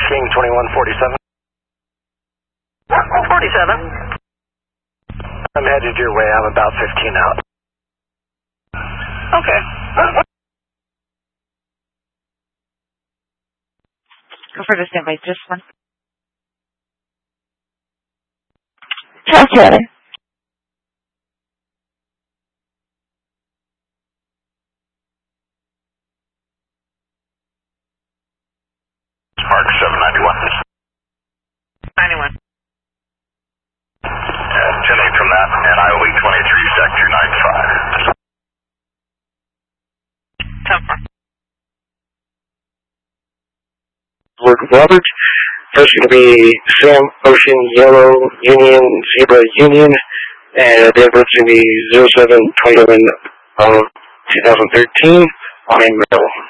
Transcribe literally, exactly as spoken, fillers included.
King twenty-one forty-seven. forty-seven. I'm headed your way. I'm about fifteen out. Okay. Go for the standby, just one. Calculator. Mark seven ninety-one. ninety-one. And ten eight from that, and I O E twenty-three, sector ninety-five. ten four. Word Robert. First going to be Sam Ocean Yellow Union Zebra Union, and the address going to be zero seven twenty-seven of two thousand thirteen on Middle.